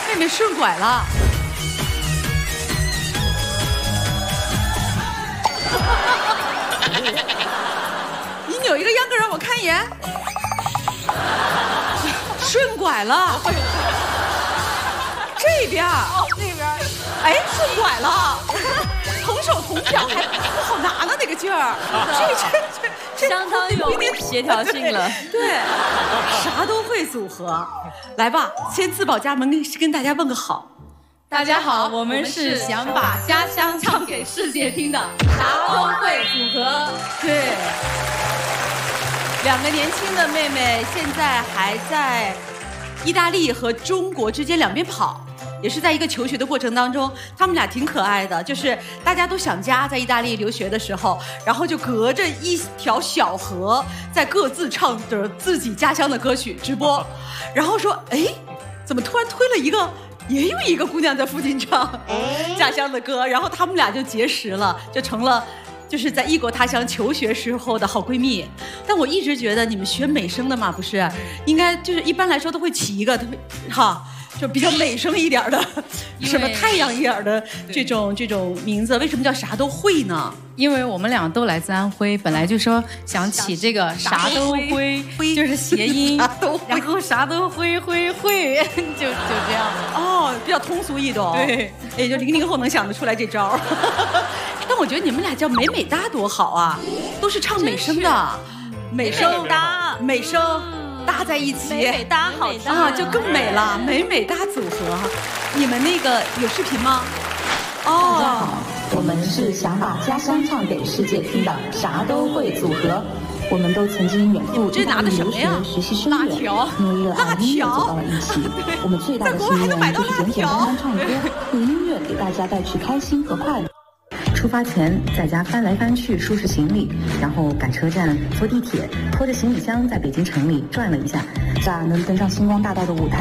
妹妹顺拐了。你扭一个秧歌让我看一眼。顺拐了。这边那边， 哎，顺拐了。同手同脚还不好拿呢，那个劲儿。这相当有协调性了。 对，啥都会组合。来吧，先自报家门，跟大家问个好。 大家好，我们是想把家乡唱给世界听的啥都会组合。 对，两个年轻的妹妹现在还在意大利和中国之间两边跑。也是在一个求学的过程当中，他们俩挺可爱的，就是大家都想家，在意大利留学的时候，然后就隔着一条小河，在各自唱着自己家乡的歌曲直播，然后说，哎，怎么突然推了一个，也有一个姑娘在附近唱家乡的歌，然后他们俩就结识了，就成了就是在异国他乡求学时候的好闺蜜。但我一直觉得你们学美声的嘛，不是应该就是一般来说都会起一个特别哈。就比较美声一点的，什么太阳一点的这种名字，为什么叫啥都会呢？ 因为我们俩都来自安徽，本来就说想起这个啥都会，就是谐音，然后啥都会，就这样的。 哦，比较通俗易懂。 对， 也就00后能想得出来这招。但我觉得你们俩叫美美搭多好啊，都是唱美声的，美声搭美声。搭在一起， 美美搭好听啊，就更美了。美美搭组合，你们那个有视频吗？ 哦，大家好，我们是想把家乡唱给世界听的啥都会组合。我们都曾经远赴意大利留学学习声乐，因为热爱音乐走到了一起。我们最大的心愿就是简简单单唱歌，用音乐给大家带去开心和快乐。出发前在家翻来翻去收拾行李，然后赶车站、坐地铁，拖着行李箱在北京城里转了一下，能登上星光大道的舞台。